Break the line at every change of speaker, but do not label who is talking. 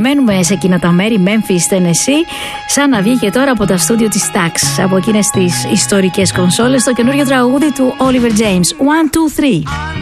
περιμένουμε σε εκείνα τα μέρη, Memphis, Tennessee, σαν να βγήκε τώρα από τα στούντιο της Stax, από εκείνες τις ιστορικές κονσόλες, το καινούριο τραγούδι του Oliver James, 1, 2, 3.